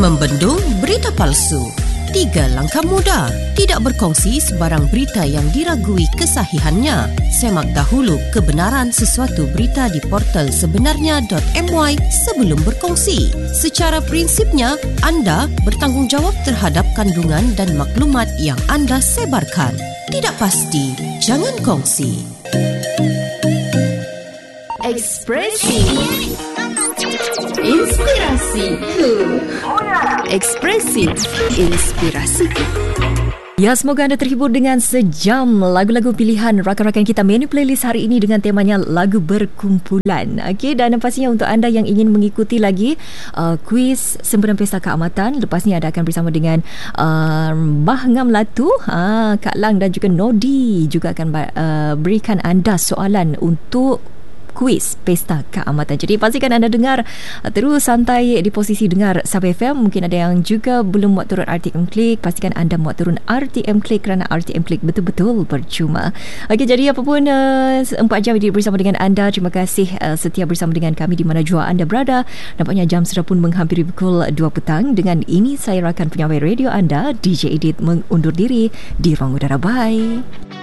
Membendung berita palsu. 3 langkah mudah. Tidak berkongsi sebarang berita yang diragui kesahihannya. Semak dahulu kebenaran sesuatu berita di portal sebenarnya.my sebelum berkongsi. Secara prinsipnya, anda bertanggungjawab terhadap kandungan dan maklumat yang anda sebarkan. Tidak pasti, jangan kongsi. Ekspresi Inspirasi Ekspresi Inspirasi. Ya, semoga anda terhibur dengan sejam lagu-lagu pilihan rakan-rakan kita. Menu playlist hari ini dengan temanya lagu berkumpulan. Okey, dan pastinya untuk anda yang ingin mengikuti lagi kuis sempena Pesta Keamatan, lepas ni anda akan bersama dengan Bah Ngam Latu, Kak Lang dan juga Nodi juga akan berikan anda soalan untuk kuis Pesta Keamatan. Jadi pastikan anda dengar terus santai di posisi dengar Sab FM. Mungkin ada yang juga belum muat turun RTM Klik. Pastikan anda muat turun RTM Klik kerana RTM Klik betul-betul percuma. Okey, jadi apapun 4 jam ini bersama dengan anda. Terima kasih setia bersama dengan kami di mana jua anda berada. Nampaknya jam sudah pun menghampiri pukul 2 petang. Dengan ini saya rakan penyampai radio anda DJ Edit mengundur diri di ruang udara. Bye.